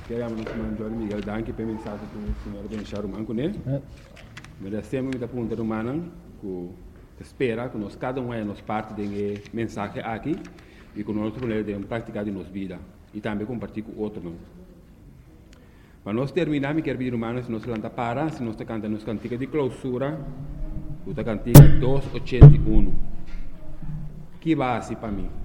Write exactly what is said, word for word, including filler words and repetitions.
Queremos nos mandar Miguel Danke para mensagem do senhor Benchar Manco, né? Mas sempre muita pergunta humana que espera que nós cada um é nos parte de mensagem aqui e que nós podemos praticar em nossa vida e também compartilhar com outro não. Mas nós terminamos quer vir humanos nós canta para se nós canta nos cantiga de clausura, o cantiga duzentos e oitenta e um. Que base para mim?